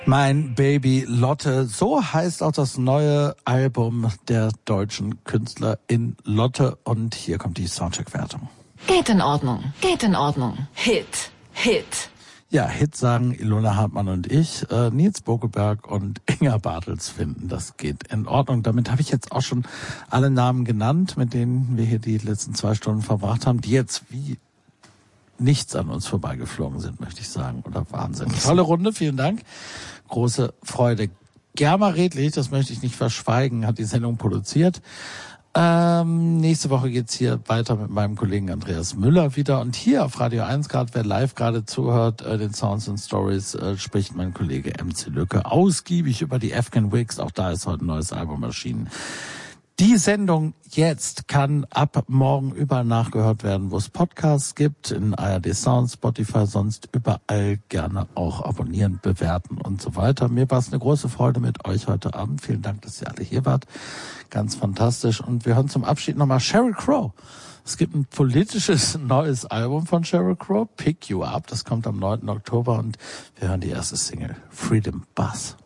Mein Baby Lotte, so heißt auch das neue Album der deutschen Künstlerin Lotte. Und hier kommt die Soundcheck-Wertung. Geht in Ordnung, geht in Ordnung. Hit, Hit. Ja, Hit sagen Ilona Hartmann und ich. Nils Bokelberg und Inga Bartels finden, das geht in Ordnung. Damit habe ich jetzt auch schon alle Namen genannt, mit denen wir hier die letzten 2 Stunden verbracht haben, die jetzt wie nichts an uns vorbeigeflogen sind, möchte ich sagen. Oder Wahnsinn. Tolle Runde, vielen Dank. Große Freude. Germa Redlich, das möchte ich nicht verschweigen, hat die Sendung produziert. Nächste Woche geht's hier weiter mit meinem Kollegen Andreas Müller wieder. Und hier auf Radio 1, gerade wer live gerade zuhört, den Sounds and Stories, spricht mein Kollege MC Lücke ausgiebig über die Afghan Wigs. Auch da ist heute ein neues Album erschienen. Die Sendung jetzt kann ab morgen überall nachgehört werden, wo es Podcasts gibt, in ARD Sound, Spotify, sonst überall gerne auch abonnieren, bewerten und so weiter. Mir war es eine große Freude mit euch heute Abend. Vielen Dank, dass ihr alle hier wart. Ganz fantastisch. Und wir hören zum Abschied nochmal Sheryl Crow. Es gibt ein politisches neues Album von Sheryl Crow, Pick You Up. Das kommt am 9. Oktober und wir hören die erste Single, Freedom Buzz.